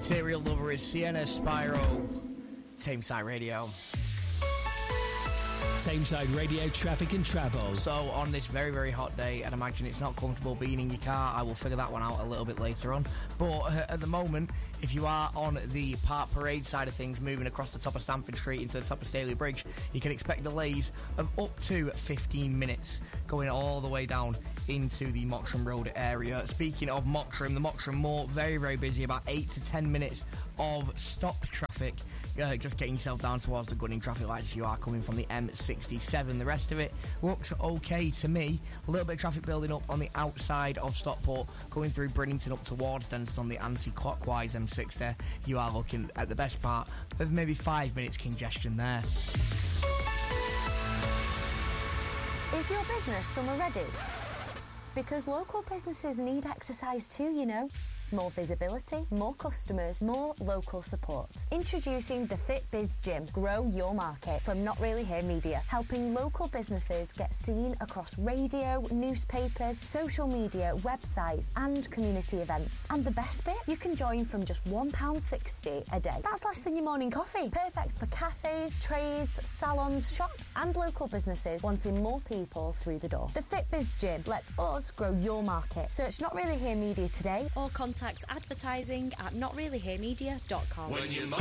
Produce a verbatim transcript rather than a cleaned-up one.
Material Lover is Sienna Spyro. Tameside Radio. Tameside Radio traffic and travel. So on this very, very hot day, and imagine it's not comfortable being in your car. I will figure that one out a little bit later on. But uh, at the moment, if you are on the Park Parade side of things, moving across the top of Stamford Street into the top of Staley Bridge, you can expect delays of up to fifteen minutes going all the way down into the Mottram Road area. Speaking of Mottram, the Mottram Moor, very, very busy, about eight to ten minutes of stop traffic. Uh, just getting yourself down towards the Gunning traffic lights if you are coming from the M sixty-seven. The rest of it looks okay to me. A little bit of traffic building up on the outside of Stockport, going through Brinnington up towards Denton on the anti-clockwise M sixty. You are looking at the best part of maybe five minutes congestion there. Is your business summer ready? Because local businesses need exercise too, you know. More visibility, more customers, more local support. Introducing the FitBiz Gym. Grow your market from Not Really Here Media, helping local businesses get seen across radio, newspapers, social media, websites and community events. And the best bit? You can join from just one pound sixty a day. That's less than your morning coffee. Perfect for cafes, trades, salons, shops and local businesses wanting more people through the door. The FitBiz Gym lets us grow your market. Search Not Really Here Media today or contact advertising at not really here media dot com. When you